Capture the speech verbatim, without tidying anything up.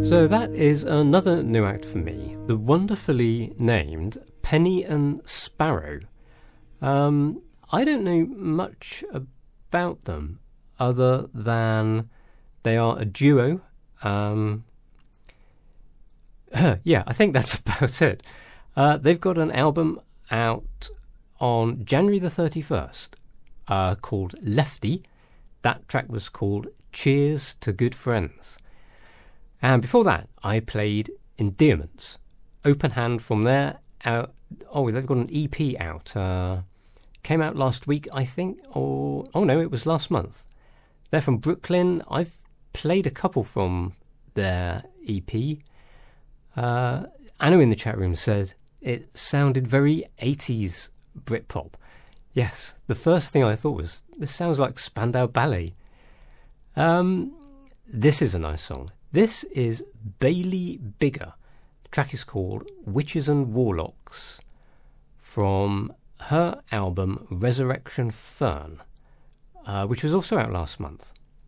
So that is another new act for me, the wonderfully named Penny and Sparrow. Um, I don't know much about them other than they are a duo. Um, yeah, I think that's about it. Uh, they've got an album out on January the thirty-first uh, called Lefty. That track was called Cheers to Good Friends. And before that, I played Endearments. Open Hand from there. Out, oh, they've got an E P out. Uh, came out last week, I think. Or oh no, it was last month. They're from Brooklyn. I've played a couple from their E P. Uh, Anu in the chat room said it sounded very eighties Britpop. Yes, the first thing I thought was, this sounds like Spandau Ballet. Um, this is a nice song. This is Bailey Bigger. The track is called Witches and Warlocks from her album Resurrection Fern, uh, which was also out last month.